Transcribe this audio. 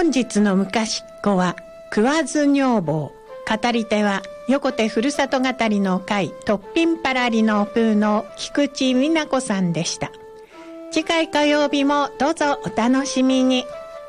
本日の昔っ子は食わず女房、語り手は横手ふるさと語りの会トッピンパラリのプーの菊池美奈子さんでした。次回火曜日もどうぞお楽しみに。